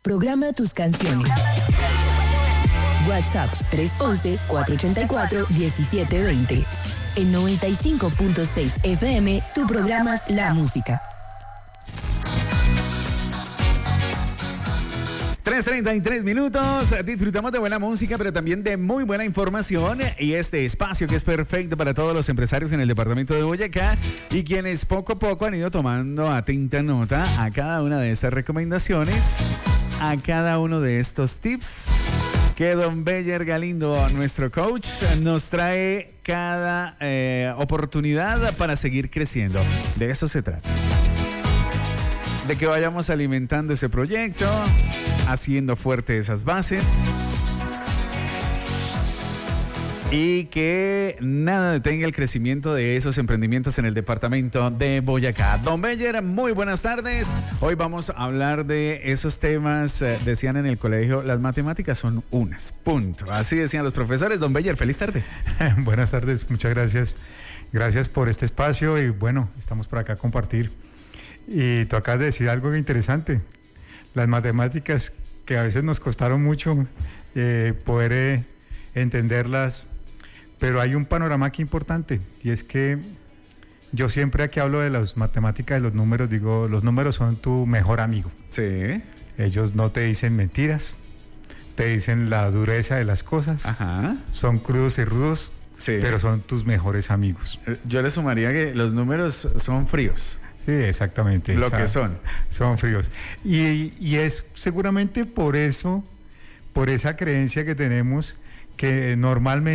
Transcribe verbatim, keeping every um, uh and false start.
Programa tus canciones. WhatsApp tres once, cuatro ochenta y cuatro, diecisiete veinte. En noventa y cinco punto seis F M, tú programas la música. tres treinta y tres minutos, disfrutamos de buena música, pero también de muy buena información y este espacio que es perfecto para todos los empresarios en el departamento de Boyacá y quienes poco a poco han ido tomando atenta nota a cada una de estas recomendaciones, a cada uno de estos tips que don Beyer Galindo, nuestro coach, nos trae cada eh, oportunidad para seguir creciendo. De eso se trata. De que vayamos alimentando ese proyecto, haciendo fuerte esas bases y que nada detenga el crecimiento de esos emprendimientos en el departamento de Boyacá. Don Beyer, muy buenas tardes. Hoy vamos a hablar de esos temas. Eh, decían en el colegio, las matemáticas son unas, punto. Así decían los profesores. Don Beyer, feliz tarde. Buenas tardes, muchas gracias. Gracias por este espacio y bueno, estamos por acá a compartir. Y tú acabas de decir algo interesante. Las matemáticas que a veces nos costaron mucho eh, poder eh, entenderlas, pero hay un panorama aquí importante y es que yo siempre aquí hablo de las matemáticas, de los números, digo, los números son tu mejor amigo. Sí. Ellos no te dicen mentiras, te dicen la dureza de las cosas. Ajá. Son crudos y rudos, sí, pero son tus mejores amigos. Yo le sumaría que los números son fríos. Sí, exactamente. Lo o sea, que son. Son fríos. Y, y es seguramente por eso, por esa creencia que tenemos, que normalmente